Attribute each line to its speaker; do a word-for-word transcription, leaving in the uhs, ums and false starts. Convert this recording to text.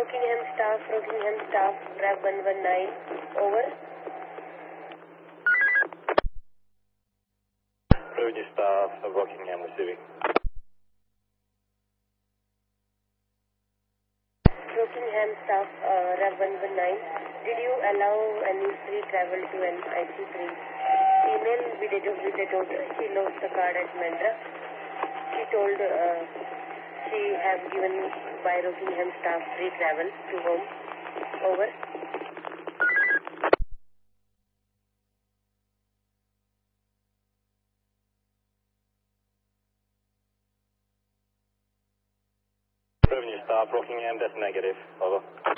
Speaker 1: Rockingham staff, Rockingham staff, Bravo one one nine, over.
Speaker 2: Brody staff, Rockingham receiving.
Speaker 1: Rockingham staff, uh, Bravo one one nine, did you allow any free travel to an I C three? Email with the, with the daughter, she lost the card at Mandra. She told uh, she have given by Rockingham staff free travel to home. Over.
Speaker 2: Revenue staff, Rockingham, that's negative. Over.